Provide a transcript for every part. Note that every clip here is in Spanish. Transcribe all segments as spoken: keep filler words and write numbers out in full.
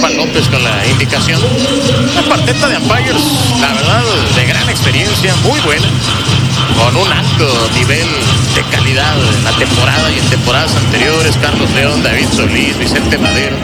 Juan López con la indicación. Una cuarteta de umpires, la verdad, de gran experiencia, muy buena, con un alto nivel de calidad en la temporada y en temporadas anteriores. Carlos León, David Solís, Vicente Madero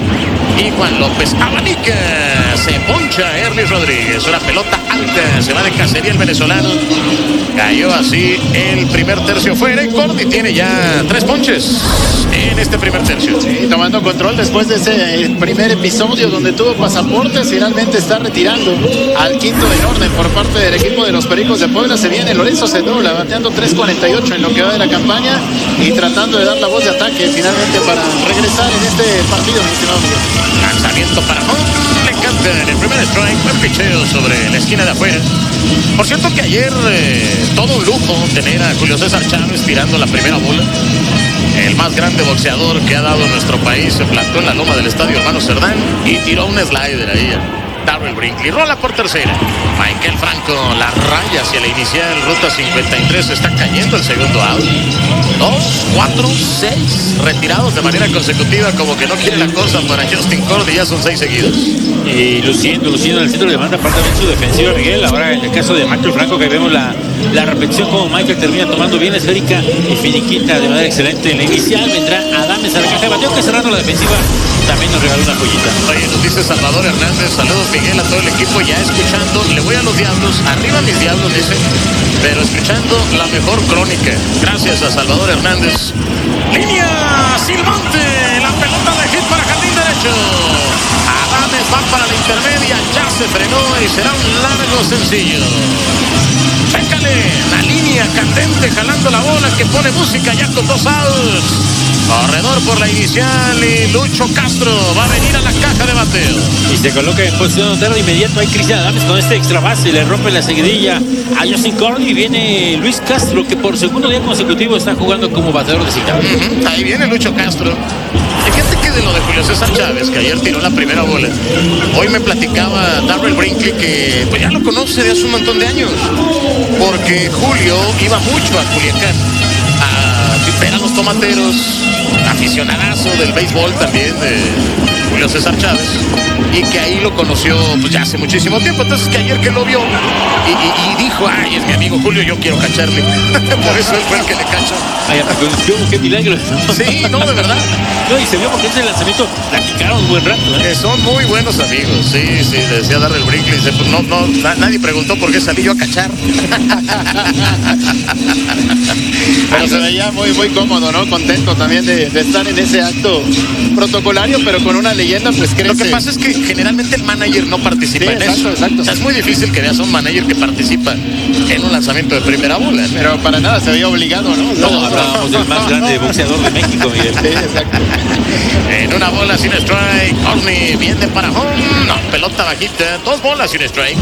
y Juan López. Abanica, se poncha Erlis Rodríguez, una pelota alta, se va de cacería el venezolano. Cayó así el primer tercio fuera y Cordy tiene ya tres ponches en este primer tercio. Sí, tomando control después de ese primer episodio donde tuvo pasaportes, finalmente está retirando al quinto en orden por parte del equipo de los Pericos de Puebla. Se viene Lorenzo Cedrola bateando tres cuarenta y ocho en lo que va de la campaña y tratando de dar la voz de ataque finalmente para regresar en este partido, mi estimado Miguel. Lanzamiento para home, le encanta en el primer strike, buen picheo sobre la esquina de afuera. Por cierto que ayer eh, todo un lujo tener a Julio César Chávez tirando la primera bola. El más grande boxeador que ha dado nuestro país se plantó en la loma del estadio Hermano Cerdán y tiró un slider ahí a Darrell Brinkley. Rola por tercera. Michael Franco, la raya hacia la inicial, ruta cincuenta y tres, está cayendo el segundo out. Dos, cuatro, seis retirados de manera consecutiva, como que no quiere la cosa para Justin Cordy, ya son seis seguidos. Y luciendo, luciendo en el centro de banda, aparte de su defensiva, Miguel. Ahora en el caso de Michael Franco, que vemos la, la repetición como Michael termina tomando bien la esférica y finiquita de manera excelente en la inicial. Vendrá Adames a la caja de bateo, que cerrando la defensiva también nos regaló una joyita. Oye, nos dice Salvador Hernández, saludos Miguel, a todo el equipo ya escuchando, le voy a los Diablos, arriba mis Diablos, dice, pero escuchando la mejor crónica. Gracias a Salvador Hernández. Línea silbante, la pelota de hit para jardín derecho. Adames va para la intermedia, ya se frenó y será un largo sencillo. Chécale, la línea candente jalando la bola que pone música ya con dos outs. Corredor por la inicial y Lucho Castro va a venir a la caja de bateo. Y se coloca en posición de inmediato. Hay Cristian Adames con este extra base, le rompe la seguidilla a Justin Cordy y viene Luis Castro, que por segundo día consecutivo está jugando como bateador designado. Uh-huh. Ahí viene Lucho Castro. Fíjate que de lo de Julio César Chávez, que ayer tiró la primera bola, hoy me platicaba Darrell Brinkley que pues ya lo conoce de hace un montón de años, porque Julio iba mucho a Culiacán a ver a los tomateros, aficionadazo del béisbol también de Julio César Chávez, y que ahí lo conoció pues ya hace muchísimo tiempo. Entonces que ayer que lo vio y, y, y dijo, ay, es mi amigo Julio, yo quiero cacharle. Por eso él fue el que le cachó. Ay, qué milagro. Sí, no, de verdad. No, y se vio porque ese lanzamiento platicaron un buen rato, ¿eh? Que son muy buenos amigos. Sí, sí, decía Darrell Brinkley, dice, pues no, no, na, nadie preguntó por qué salí yo a cachar. Pero se veía muy, muy cómodo, ¿no? Contento también de, de estar en ese acto protocolario, pero con una leyenda, pues crece. Lo que pasa es que generalmente el manager no participa sí, en exacto, eso. Exacto. O sea, es muy difícil que veas a un manager que participa en un lanzamiento de primera bola. Pero para nada se veía obligado, ¿no? No, no hablábamos del más grande boxeador de México, Miguel. Sí, exacto. En una bola sin strike, Corny viene para home. No, pelota bajita, dos bolas sin strike.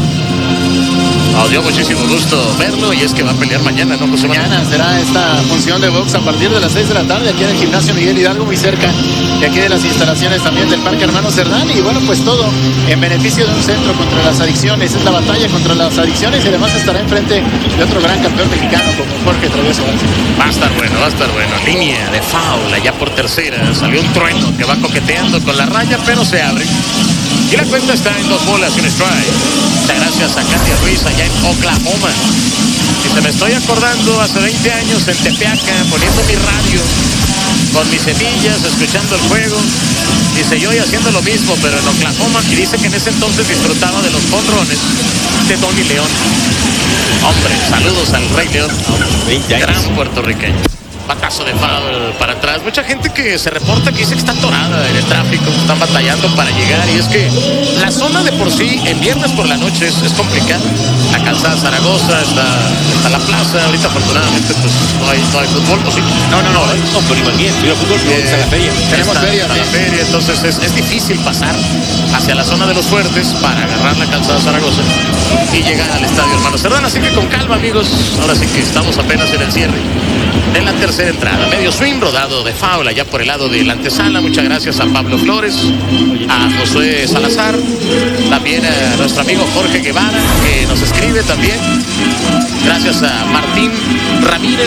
Nos dio muchísimo gusto verlo y es que va a pelear mañana, ¿no, José Manuel? Mañana será esta función de box a partir de las seis de la tarde aquí en el gimnasio Miguel Hidalgo, muy cerca de aquí de las instalaciones también del Parque Hermano Cerdán. Y bueno, pues todo en beneficio de un centro contra las adicciones. Es la batalla contra las adicciones y además estará enfrente de otro gran campeón mexicano como Jorge Travieso Garza. Va a estar bueno, va a estar bueno. Línea de foul allá por tercera. Salió un trueno que va coqueteando con la raya, pero se abre. Y la cuenta está en dos bolas y un strike. Muchas gracias a Katia Ruiz allá en Oklahoma. Y se me estoy acordando hace veinte años en Tepeaca, poniendo mi radio con mis semillas, escuchando el juego. Dice, yo y haciendo lo mismo, pero en Oklahoma. Y dice que en ese entonces disfrutaba de los jonrones de Donny León. Hombre, saludos al Rey León. Gran puertorriqueño. Batazo de foul para atrás. Mucha gente que se reporta que dice que está atorada en el tráfico, están batallando para llegar. Y es que la zona de por sí, en viernes por la noche, es, es complicada. La calzada Zaragoza, está, está la plaza. Ahorita, afortunadamente, pues no hay, no hay fútbol, ¿o sí? No, no, no. No, pero igual bien, tuviera fútbol, pero Eh, está la feria. Tenemos está, feria, está sí. la feria, entonces es, es difícil pasar hacia la zona de los fuertes para agarrar la calzada Zaragoza y llegar al estadio Hermano Cerdán. Así que con calma, amigos. Ahora sí que estamos apenas en el cierre de la tercera entrada. Medio swing, rodado de foul allá por el lado de la antesala. Muchas gracias a Pablo Flores, a Josué Salazar, también a nuestro amigo Jorge Guevara, que nos escribe también. Gracias a Martín Ramírez,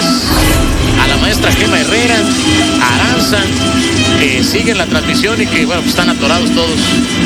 a la maestra Gema Herrera, a Aranza, que siguen la transmisión y que, bueno, pues están atorados todos.